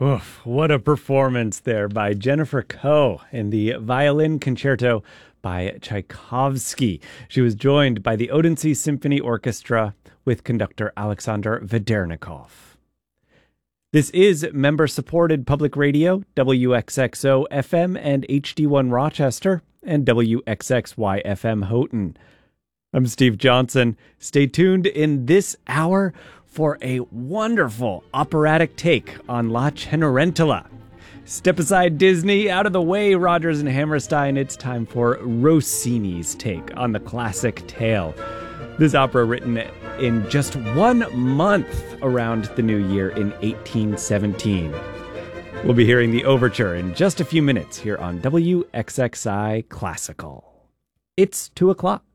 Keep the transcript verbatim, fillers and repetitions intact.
Oof, what a performance there by Jennifer Koh in the violin concerto by Tchaikovsky. She was joined by the Odense Symphony Orchestra with conductor Alexander Vedernikov. This is member-supported public radio, W X X O F M and H D one Rochester, and W X X Y F M Houghton. I'm Steve Johnson. Stay tuned in this hour for a wonderful operatic take on La Cenerentola. Step aside, Disney. Out of the way, Rodgers and Hammerstein. It's time for Rossini's take on the classic tale. This opera, written in just one month around the new year in eighteen seventeen. We'll be hearing the overture in just a few minutes here on W X X I Classical. It's two o'clock.